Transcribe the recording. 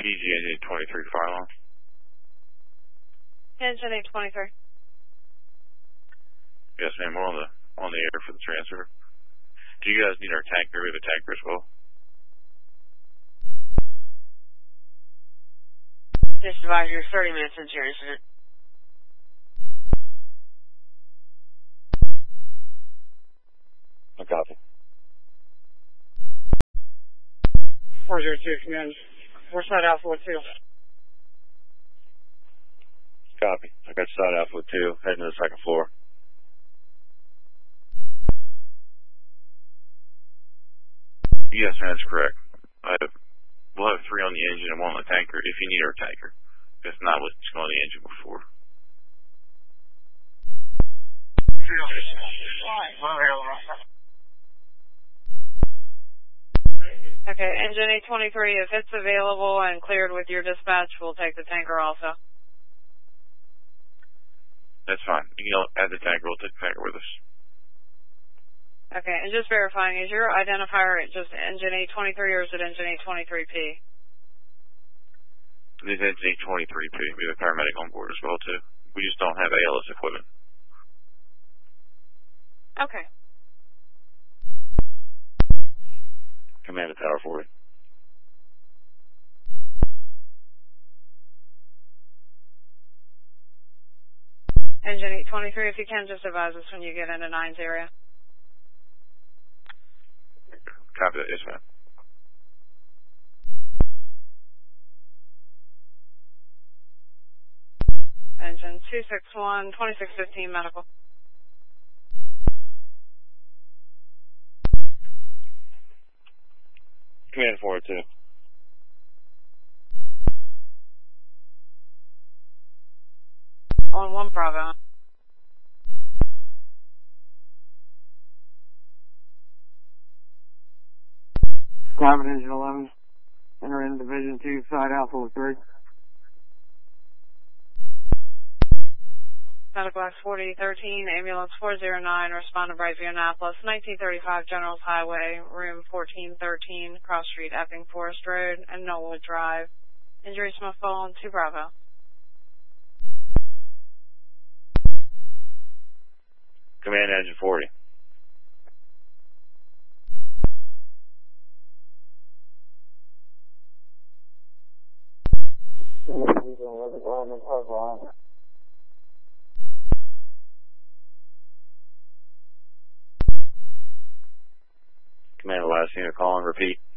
PG 23 fire alarm. Engine 823. Yes, ma'am. We're on the air for the transfer. Do you guys need our tanker or the tanker as well? Just advise you're 30 minutes into your incident. I copy. 402 command. We're side Alpha with 2. Copy. I got side Alpha with 2, heading to the second floor. Yes, man, that's correct. We'll have 3 on the engine and 1 on the tanker if you need our tanker. If not, we'll just go on the engine before. Okay, engine 823, if it's available and cleared with your dispatch, we'll take the tanker also. That's fine. You can add the tanker, we'll take the tanker with us. Okay, and just verifying, is your identifier just engine 823 or is it engine 823P? It is engine 823P. We have a paramedic on board as well, too. We just don't have ALS equipment. Okay. Command to Tower 40. Engine 823, if you can, just advise us when you get into 9's area. Copy that, yes, ma'am. Engine 261, 2615 medical. Command 402. On 1 Bravo. Private engine 11. Enter in Division 2, side Alpha with 3. Medical X 4013, ambulance 409, respond to Brightview, Annapolis, 1935 Generals Highway, room 1413, cross street, Epping Forest Road, and Knollwood Drive. Injuries from a fall on 2 Bravo. Command engine 40. Command last unit, call and repeat.